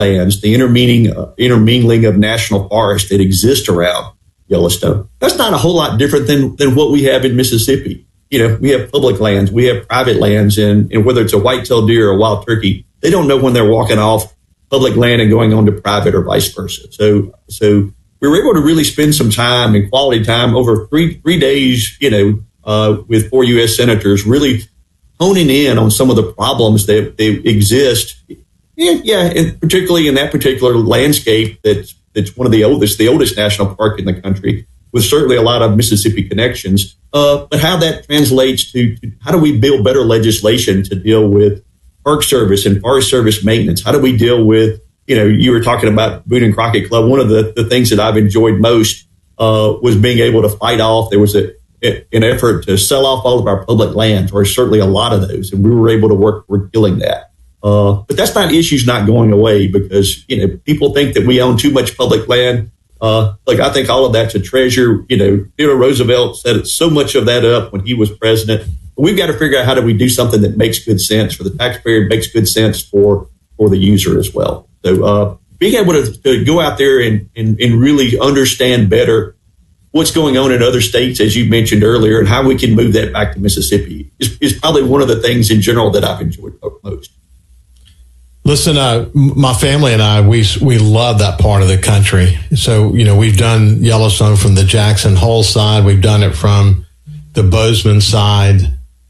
lands, the intermingling of national forests that exist around Yellowstone. That's not a whole lot different than what we have in Mississippi. We have public lands, we have private lands, and whether it's a white-tailed deer or a wild turkey, they don't know when they're walking off public land and going on to private or vice versa. So we were able to really spend some time and quality time over three days, with 4 U.S. senators, really honing in on some of the problems that exist. And particularly in that particular landscape that's one of the oldest national park in the country, with certainly a lot of Mississippi connections. But how that translates to how do we build better legislation to deal with Park Service and Forest Service maintenance? How do we deal with, you were talking about Boone and Crockett Club. One of the things that I've enjoyed most was being able to fight off. There was an effort to sell off all of our public lands, or certainly a lot of those, and we were able to work toward killing that. But that's not issues not going away, because, people think that we own too much public land. I think all of that's a treasure. Theodore Roosevelt set so much of that up when he was president. But we've got to figure out how do we do something that makes good sense for the taxpayer, makes good sense for the user as well. So being able to go out there and really understand better what's going on in other states, as you mentioned earlier, and how we can move that back to Mississippi is probably one of the things in general that I've enjoyed most. Listen, my family and I, we love that part of the country. So, we've done Yellowstone from the Jackson Hole side. We've done it from the Bozeman side.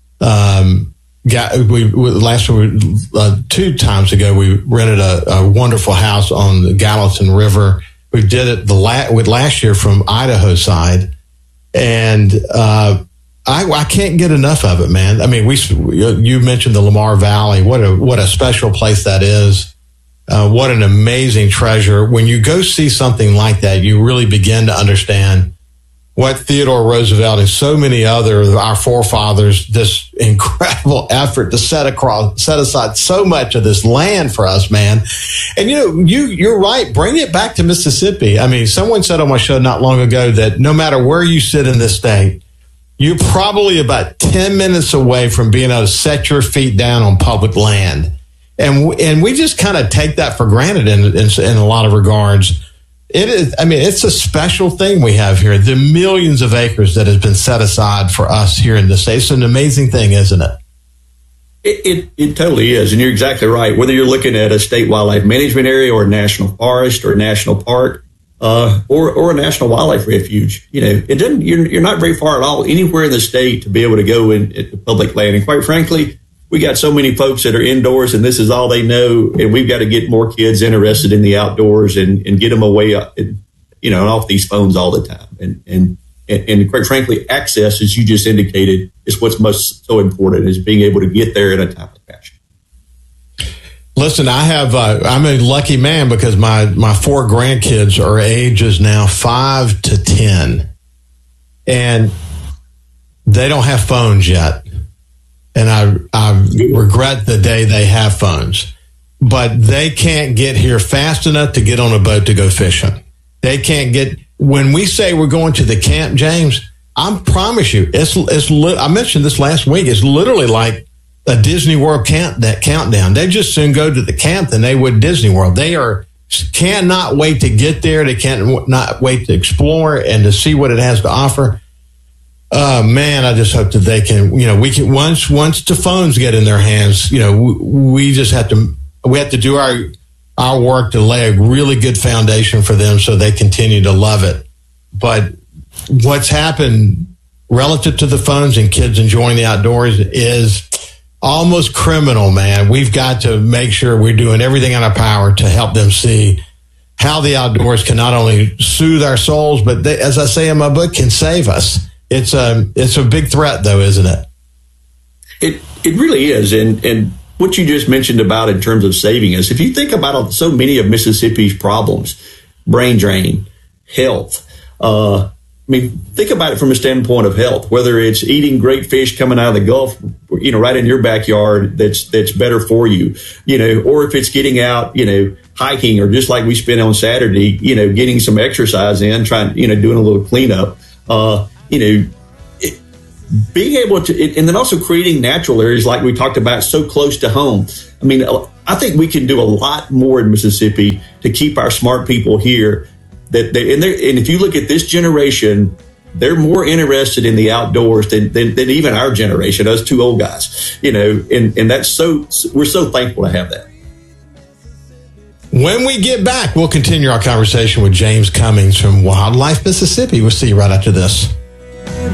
Last 2 times ago, we rented a wonderful house on the Gallatin River. We did it last year from Idaho side. And, I can't get enough of it, man. I mean, you mentioned the Lamar Valley. What a special place that is. What an amazing treasure. When you go see something like that, you really begin to understand what Theodore Roosevelt and so many other of our forefathers, this incredible effort to set aside so much of this land for us, man. And you're right. Bring it back to Mississippi. I mean, someone said on my show not long ago that no matter where you sit in this state, you're probably about 10 minutes away from being able to set your feet down on public land. And we just kind of take that for granted in a lot of regards. It's a special thing we have here. The millions of acres that has been set aside for us here in the state. It's an amazing thing, isn't it? It totally is. And you're exactly right. Whether you're looking at a state wildlife management area or a national forest or a national park, or a national wildlife refuge, you're not very far at all anywhere in the state to be able to go into public land. And quite frankly, we got so many folks that are indoors and this is all they know. And we've got to get more kids interested in the outdoors and get them away, and off these phones all the time. And quite frankly, access, as you just indicated, is what's most so important, is being able to get there in a timely fashion. Listen, I'm a lucky man because my 4 grandkids are ages now 5 to 10, and they don't have phones yet. And I regret the day they have phones, but they can't get here fast enough to get on a boat to go fishing. They can't get, when we say we're going to the camp, James, I promise you, I mentioned this last week. It's literally like a Disney World countdown. They just soon go to the camp than they would Disney World. They cannot wait to get there. They can't not wait to explore and to see what it has to offer. Man, I just hope that they can, we can, once the phones get in their hands, we just have to do our work to lay a really good foundation for them so they continue to love it. But what's happened relative to the phones and kids enjoying the outdoors is almost criminal, man. We've got to make sure we're doing everything in our power to help them see how the outdoors can not only soothe our souls, but they, as I say in my book, can save us. It's a big threat, though, isn't it? It really is. And what you just mentioned about in terms of saving us, if you think about so many of Mississippi's problems, brain drain, health, think about it from a standpoint of health, whether it's eating great fish coming out of the Gulf, right in your backyard, that's better for you, or if it's getting out, hiking, or just like we spent on Saturday, getting some exercise in, doing a little cleanup, being able to, and then also creating natural areas like we talked about, so close to home. I mean, I think we can do a lot more in Mississippi to keep our smart people here. And if you look at this generation, they're more interested in the outdoors than even our generation, us two old guys, and that's we're so thankful to have that. When we get back, we'll continue our conversation with James Cummings from Wildlife Mississippi. We'll see you right after this.